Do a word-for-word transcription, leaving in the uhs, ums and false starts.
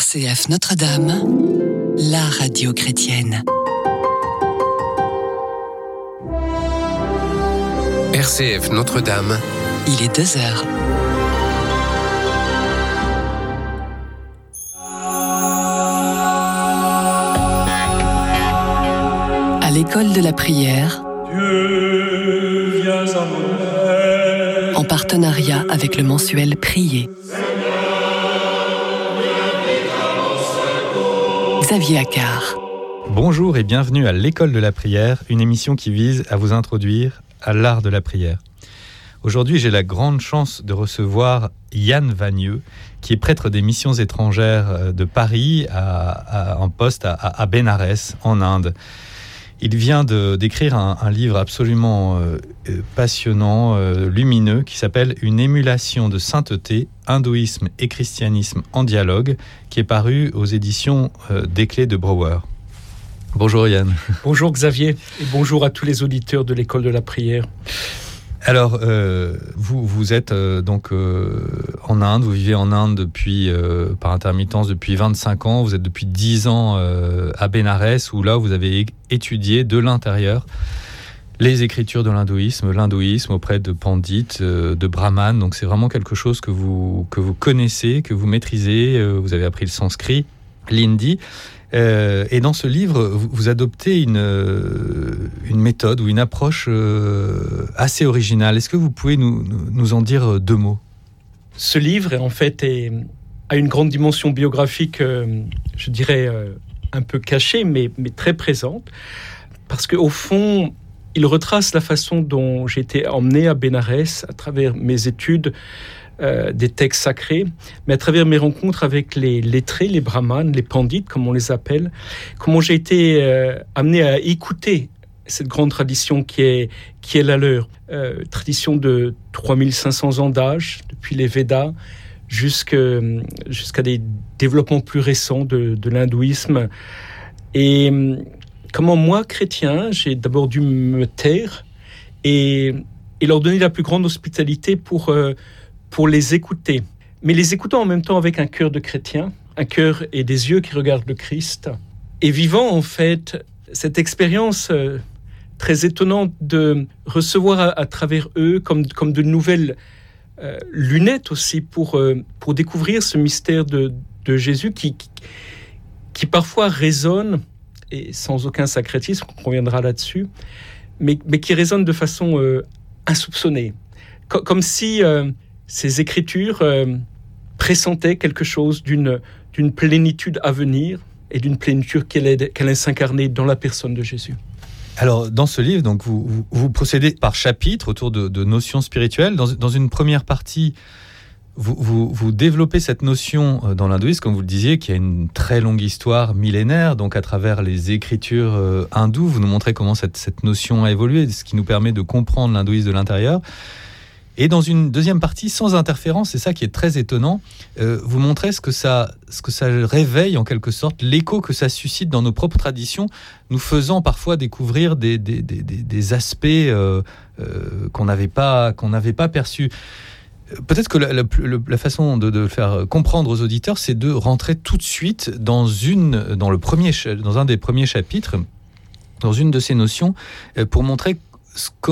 C F Notre-Dame, la radio chrétienne. R C F Notre-Dame. Il est deux heures. À l'école de la prière, Dieu, viens à mon aide. En partenariat avec le mensuel Prier. Xavier Accard. Bonjour et bienvenue à l'école de la prière, une émission qui vise à vous introduire à l'art de la prière. Aujourd'hui, j'ai la grande chance de recevoir Yann Vagneux, qui est prêtre des missions étrangères de Paris, à, à, en poste à, à Bénarès, en Inde. Il vient de, d'écrire un, un livre absolument euh, passionnant, euh, lumineux, qui s'appelle « Une émulation de sainteté, hindouisme et christianisme en dialogue », qui est paru aux éditions euh, des Clés de Brouwer. Bonjour Yann. Bonjour Xavier et bonjour à tous les auditeurs de l'école de la prière. Alors, euh, vous, vous êtes euh, donc euh, en Inde, vous vivez en Inde depuis, euh, par intermittence depuis vingt-cinq ans, vous êtes depuis dix ans euh, à Bénarès, où là vous avez étudié de l'intérieur les écritures de l'hindouisme, l'hindouisme auprès de pandits, euh, de brahmanes, donc c'est vraiment quelque chose que vous, que vous connaissez, que vous maîtrisez, euh, vous avez appris le sanskrit, l'hindi. Euh, et dans ce livre, vous, vous adoptez une, euh, une méthode ou une approche euh, assez originale. Est-ce que vous pouvez nous, nous en dire deux mots ? Ce livre, en fait, est, a une grande dimension biographique, euh, je dirais, euh, un peu cachée, mais, mais très présente. Parce qu'au fond, il retrace la façon dont j'ai été emmené à Bénarès à travers mes études, Euh, des textes sacrés, mais à travers mes rencontres avec les lettrés, les brahmanes, les pandits, comme on les appelle, comment j'ai été euh, amené à écouter cette grande tradition qui est, qui est la leur. Euh, tradition de trois mille cinq cents ans d'âge, depuis les Védas, jusqu'à, jusqu'à des développements plus récents de, de l'hindouisme. Et comment moi, chrétien, j'ai d'abord dû me taire et, et leur donner la plus grande hospitalité pour... Euh, pour les écouter, mais les écoutant en même temps avec un cœur de chrétien, un cœur et des yeux qui regardent le Christ, et vivant en fait cette expérience euh, très étonnante de recevoir à, à travers eux comme, comme de nouvelles euh, lunettes aussi pour, euh, pour découvrir ce mystère de, de Jésus qui, qui, qui parfois résonne, et sans aucun sacrétisme, on reviendra là-dessus, mais, mais qui résonne de façon euh, insoupçonnée, Co- comme si... Euh, Ces écritures euh, pressentaient quelque chose d'une, d'une plénitude à venir et d'une plénitude qu'elle allait, qu'elle allait s'incarner dans la personne de Jésus. Alors, dans ce livre, donc, vous, vous, vous procédez par chapitre autour de, de notions spirituelles. Dans, dans une première partie, vous, vous, vous développez cette notion dans l'hindouisme, comme vous le disiez, qui a une très longue histoire millénaire. Donc, à travers les écritures euh, hindoues, vous nous montrez comment cette, cette notion a évolué, ce qui nous permet de comprendre l'hindouisme de l'intérieur. Et dans une deuxième partie, sans interférence, c'est ça qui est très étonnant, euh, vous montrez ce que, ça, ce que ça réveille en quelque sorte, l'écho que ça suscite dans nos propres traditions, nous faisant parfois découvrir des, des, des, des aspects euh, euh, qu'on n'avait pas, qu'on n'avait pas perçus. Peut-être que la, la, la façon de, de faire comprendre aux auditeurs, c'est de rentrer tout de suite dans, une, dans, le premier, dans un des premiers chapitres, dans une de ces notions, pour montrer ce que